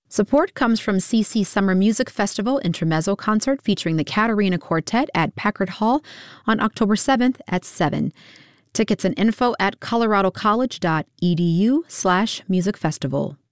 Support comes from CC Summer Music Festival Intermezzo Concert featuring the Caterina Quartet at Packard Hall on October 7th at 7. Tickets and info at coloradocollege.edu/musicfestival.